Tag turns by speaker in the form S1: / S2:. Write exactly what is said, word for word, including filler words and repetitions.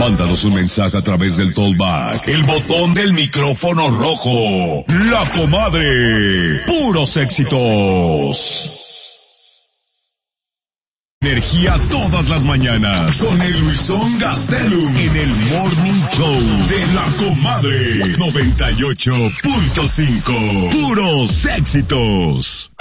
S1: Mándanos un mensaje a través del Tollback, el botón del micrófono rojo. La Comadre. Puros éxitos. Energía todas las mañanas con el Luisón Gastelum en el Morning Show de La Comadre noventa y ocho punto cinco. Puros éxitos.